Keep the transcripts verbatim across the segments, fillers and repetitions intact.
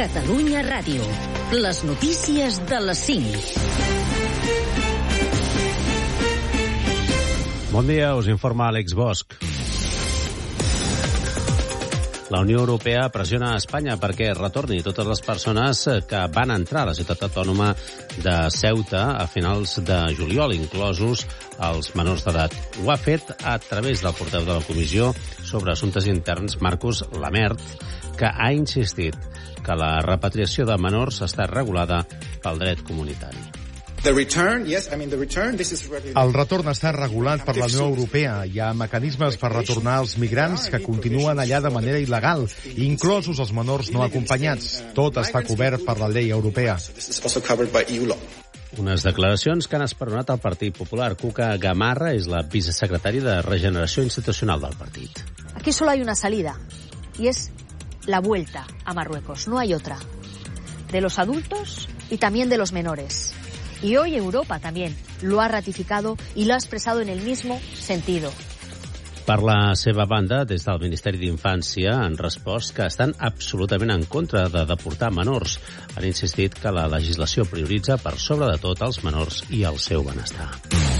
Catalunya Ràdio. Les notícies de les cinc. Bon dia, us informa Àlex Bosch. La Unió Europea pressiona a Espanya perquè retorni totes les persones que van entrar a la ciutat autònoma de Ceuta a finals de juliol, inclosos els menors d'edat. Ho ha fet a través del portaveu de la Comissió sobre Assumptes Interns, Marcus Lamert, que ha insistit que la repatriació de menors està regulada pel dret comunitari. The return, yes, I mean the return, this is really... El retorn està regulat per la Unió Europea. Hi ha mecanismes per retornar els migrants que continuen allà de manera il·legal, inclosos els menors no acompanyats. Tot està cobert per la llei europea. Unes declaracions que han esperonat el Partit Popular. Cuca Gamarra és la vicesecretària de Regeneració Institucional del partit. Aquí solo hay una salida, y es la vuelta a Marruecos. No hay otra. De los adultos y también de los menores. Y hoy Europa también lo ha ratificado y lo ha expresado en el mismo sentido. Per la seva banda, des del Ministeri d'Infància han respost que estan absolutament en contra de deportar menors. Han insistit que la legislació prioritza per sobre de tot els menors i el seu benestar.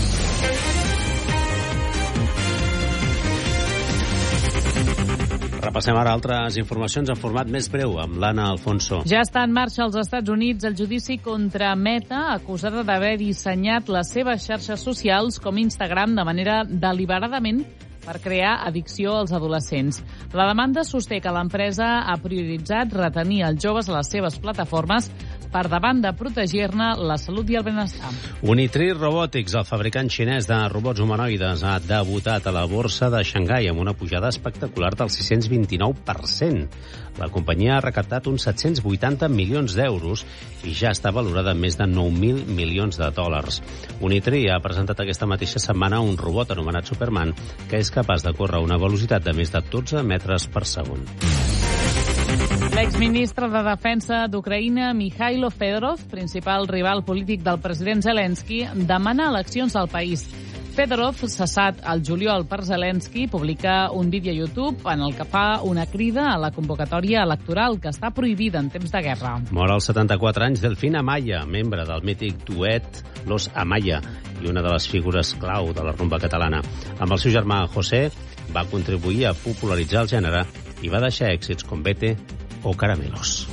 Repassem ara altres informacions en format més breu amb l'Anna Alfonso. Ja està en marxa als Estats Units el judici contra Meta, acusada d'haver dissenyat les seves xarxes socials com Instagram de manera deliberadament per crear addicció als adolescents. La demanda sosté que l'empresa ha prioritzat retenir els joves a les seves plataformes per davant de protegir-ne la salut i el benestar. Unitree Robotics, el fabricant xinès de robots humanoides, ha debutat a la borsa de Xangai amb una pujada espectacular del sis-cents vint-i-nou per cent. La companyia ha recaptat uns set-cents vuitanta milions d'euros i ja està valorada en més de nou mil milions de dòlars. Unitree ha presentat aquesta mateixa setmana un robot anomenat Superman que és capaç de córrer a una velocitat de més de dotze metres per segon. L'exministre de Defensa d'Ucraïna, Mikhailo Fedorov, principal rival polític del president Zelensky, demana eleccions al país. Fedorov, cessat al juliol per Zelensky, publica un vídeo a YouTube en el que fa una crida a la convocatòria electoral que està prohibida en temps de guerra. Mor als setanta-quatre anys Delfín Amaya, membre del mític duet Los Amaya i una de les figures clau de la rumba catalana. Amb el seu germà José va contribuir a popularitzar el gènere i va deixar èxits com Vete o Caramelos.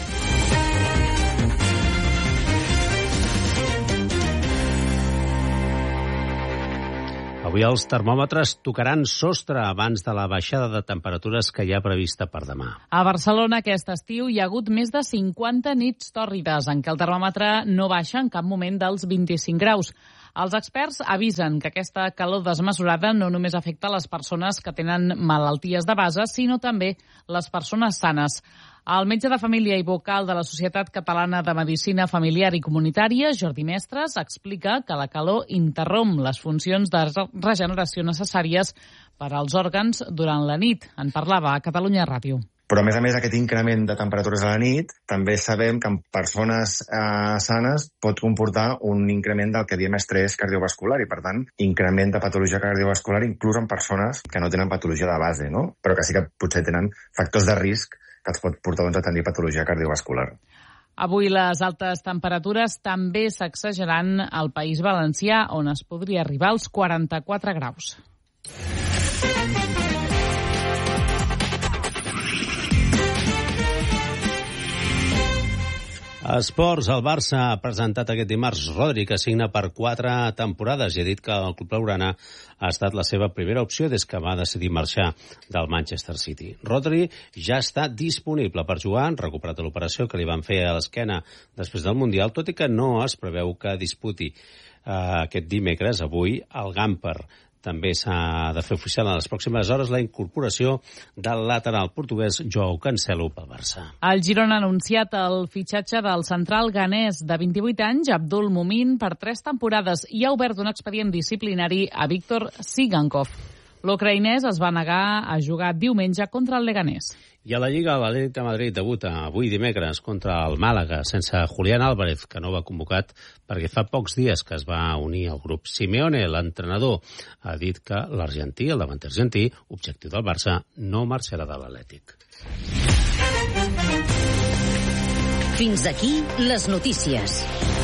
Avui els termòmetres tocaran sostre abans de la baixada de temperatures que hi ha prevista per demà. A Barcelona aquest estiu hi ha hagut més de cinquanta nits tòrrides en què el termòmetre no baixa en cap moment dels vint-i-cinc graus. Els experts avisen que aquesta calor desmesurada no només afecta les persones que tenen malalties de base, sinó també les persones sanes. El metge de família i vocal de la Societat Catalana de Medicina Familiar i Comunitària, Jordi Mestres, explica que la calor interromp les funcions de regeneració necessàries per als òrgans durant la nit. En parlava a Catalunya Ràdio. Però, a més a més, aquest increment de temperatures a la nit també sabem que en persones eh, sanes pot comportar un increment del que diem estrès cardiovascular i, per tant, increment de patologia cardiovascular inclús en persones que no tenen patologia de base, no? Però que sí que potser tenen factors de risc que els pot portar doncs, a tenir patologia cardiovascular. Avui les altes temperatures també sacsejaran al País Valencià, on es podria arribar als quaranta-quatre graus. Esports, el Barça ha presentat aquest dimarts Rodri, que signa per quatre temporades i ha dit que el club blaugrana ha estat la seva primera opció des que va decidir marxar del Manchester City. Rodri ja està disponible per jugar, recuperat de l'operació que li van fer a l'esquena després del Mundial, tot i que no es preveu que disputi eh, aquest dimecres, avui, al Gamper. També s'ha de fer oficial en les pròximes hores la incorporació del lateral portuguès Joao Cancelo pel Barça. El Girona ha anunciat el fitxatge del central ganès de vint-i-vuit anys, Abdul Mumin, per tres temporades i ha obert un expedient disciplinari a Víctor Sigankov. L'ucraïnès es va negar a jugar diumenge contra el Leganés. I a la Lliga, l'Atlético de Madrid debuta avui dimecres contra el Màlaga, sense Julián Álvarez, que no va convocat perquè fa pocs dies que es va unir al grup. Simeone, l'entrenador, ha dit que l'argentí, el davanter argentí, objectiu del Barça, no marxarà de l'Atlètic. Fins aquí les notícies.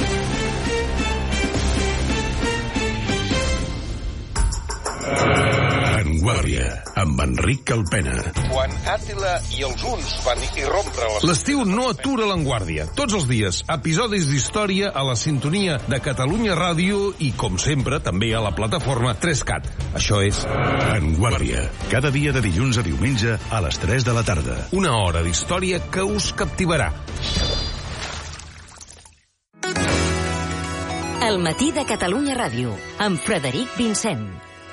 Vanguardia, amb Enric Calpena. Quan Àtila i els huns van irrompre les... L'estiu no atura l'Enguàrdia. Tots els dies, episodis d'història a la sintonia de Catalunya Ràdio i, com sempre, també a la plataforma tres cat. Això és... Vanguardia. Cada dia de dilluns a diumenge a les tres de la tarda. Una hora d'història que us captivarà. El matí de Catalunya Ràdio, amb Frederic Vincent.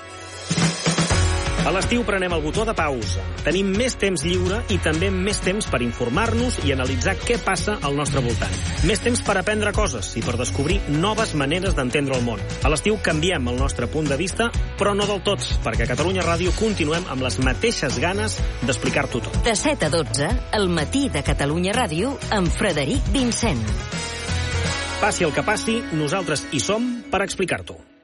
A l'estiu prenem el botó de pausa. Tenim més temps lliure i també més temps per informar-nos i analitzar què passa al nostre voltant. Més temps per aprendre coses i per descobrir noves maneres d'entendre el món. A l'estiu canviem el nostre punt de vista, però no del tot, perquè a Catalunya Ràdio continuem amb les mateixes ganes d'explicar-t'ho tot. De set a dotze, el matí de Catalunya Ràdio, amb Frederic Vincent. Passi el que passi, nosaltres hi som per explicar-t'ho.